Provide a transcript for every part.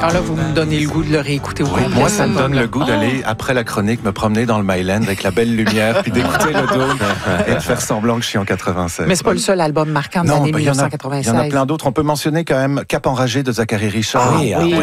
Alors là, vous me donnez le goût de le réécouter au complet. Moi, ça me donne le goût d'aller, après la chronique, me promener dans le Myland avec la belle lumière, puis d'écouter le Dôme et de faire semblant que je suis en 96. Mais c'est pas le seul album marquant de l'année 1996. Il y en a plein d'autres. On peut mentionner quand même Cap Enragé de Zachary Richard.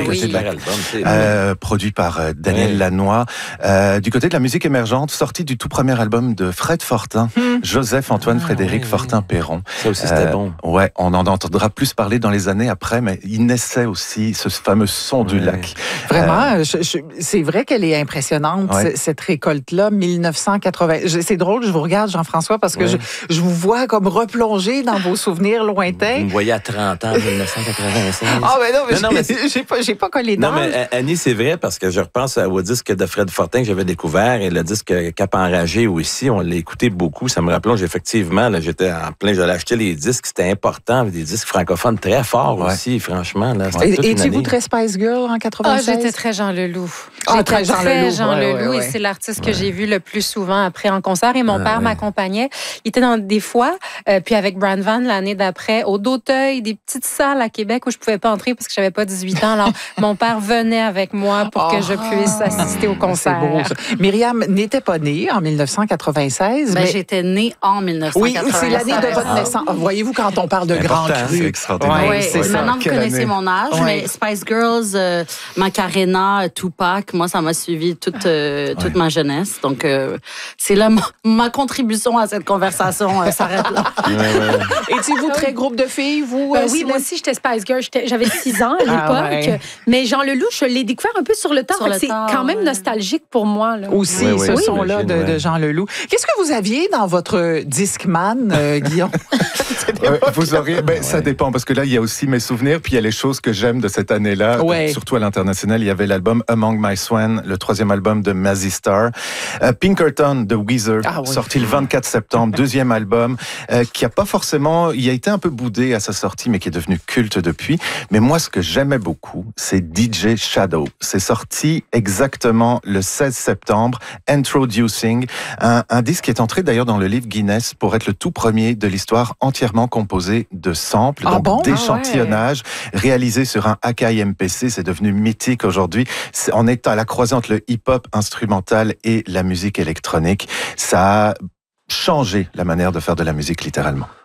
Produit par Daniel Lanois. Du côté de la musique émergente, sorti du tout premier album de Fred Fortin, Joseph-Antoine Frédéric Fortin-Perron. Ça aussi, c'était bon. Ouais, on en entendra plus parler dans les années après, mais il naissait aussi ce fameux son du lac. Vraiment, c'est vrai qu'elle est impressionnante, cette récolte-là, 1980. C'est drôle, je vous regarde, Jean-François, parce que je vous vois comme replonger dans vos souvenirs lointains. Vous me voyez à 30 ans, 1996. Ah, ben non, mais j'ai pas collé d'âge. Non, mais Annie, c'est vrai, parce que je repense au disque de Fred Fortin que j'avais découvert et le disque Cap Enragé aussi, on l'a écouté beaucoup. Ça me rappelait, effectivement, là, j'étais en plein, j'allais acheter les disques, c'était important, des disques francophones très forts aussi, franchement. Là, étiez-vous très Spice Girl en 96? Ah, j'étais très Jean Leloup. Très Jean Leloup, et c'est l'artiste que j'ai vu le plus souvent après en concert. Et mon père m'accompagnait. Il était dans des fois, puis avec Brand Van l'année d'après, au d'Auteuil, des petites salles à Québec où je pouvais pas entrer parce que j'avais pas 18 ans. Alors, mon père venait avec moi pour que je puisse assister au concert. C'est beau, ça. Myriam n'était pas née en 1996. Mais j'étais née en 1996. Oui, c'est l'année de votre naissance. Voyez-vous, quand on parle de grand cru. C'est extraordinaire. Maintenant, vous connaissez mon âge, mais Spice Girls, Macarena, Tupac, moi, ça m'a suivi toute ma jeunesse. Donc, c'est là ma contribution à cette conversation s'arrête là. Étiez-vous très groupe de filles, vous? Oui, moi aussi, j'étais Spice Girl. J'avais 6 ans à l'époque. Mais Jean Leloup, je l'ai découvert un peu sur le tard. C'est quand même nostalgique pour moi. Là. Aussi, ce son-là de Jean Leloup. Qu'est-ce que vous aviez dans votre Discman, Guillaume? Vous auriez, ça dépend, parce que là, il y a aussi mes souvenirs, puis il y a les choses que j'aime de cette année-là. Surtout à l'international, il y avait l'album Among My Swan, le 3e album de Mazzy Star. Pinkerton de Weezer, sorti le 24 septembre, 2e album, qui a pas forcément, il a été un peu boudé à sa sortie, mais qui est devenu culte depuis. Mais moi, ce que j'aimais beaucoup, c'est DJ Shadow. C'est sorti exactement le 16 septembre, Introducing, un disque qui est entré d'ailleurs dans le livre Guinness pour être le tout premier de l'histoire entièrement composé de samples, donc d'échantillonnage, réalisé sur un Akai MPC. C'est devenu mythique aujourd'hui. On est à la croisée entre le hip-hop instrumental et la musique électronique. Ça a changé la manière de faire de la musique, littéralement.